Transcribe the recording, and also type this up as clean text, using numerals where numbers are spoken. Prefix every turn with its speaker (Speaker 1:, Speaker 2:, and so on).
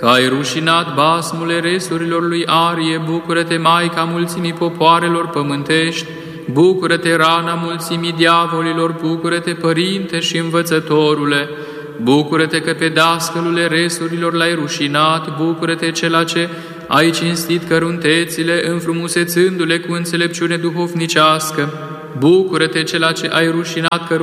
Speaker 1: Că ai rușinat basmule resurilor lui Arie, bucură-te, Maica mulțimii popoarelor pământești, bucură-te, rana mulțimii diavolilor, bucură-te, Părinte și Învățătorule, bucură-te că pe dascălule resurilor l-ai rușinat, bucură-te, cela ce ai cinstit căruntețile, înfrumusețându-le cu înțelepciune duhovnicească, bucură-te, cela ce ai rușinat